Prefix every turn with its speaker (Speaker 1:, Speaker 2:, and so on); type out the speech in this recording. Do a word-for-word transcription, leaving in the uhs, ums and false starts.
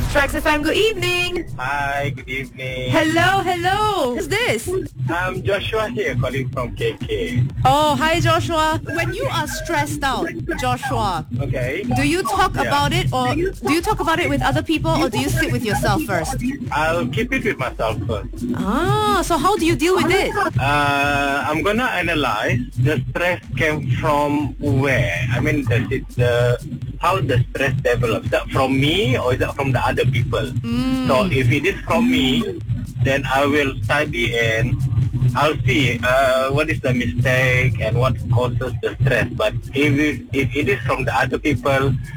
Speaker 1: Trax F M, good evening.
Speaker 2: Hi, good evening.
Speaker 1: Hello, hello. Who's this?
Speaker 2: I'm Joshua here calling from K K.
Speaker 1: Oh, hi Joshua. When you are stressed out, Joshua,
Speaker 2: Okay.
Speaker 1: do you talk
Speaker 2: Yeah.
Speaker 1: about it or do you talk about it with other people or do you sit with yourself first?
Speaker 2: I'll keep it with myself first.
Speaker 1: Ah, so how do you deal with it?
Speaker 2: Uh, I'm gonna analyze the stress came from where. I mean, does it the how the stress develops? Is that from me or is that from the other people?
Speaker 1: Mm.
Speaker 2: So if it is from me, then I will study and I'll see uh, what is the mistake and what causes the stress. But if it, if it is from the other people,